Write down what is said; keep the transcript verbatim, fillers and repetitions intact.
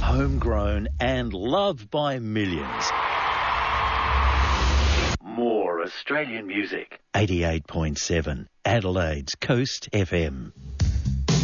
homegrown and loved by millions. More Australian music. eighty-eight point seven, Adelaide's Coast F M.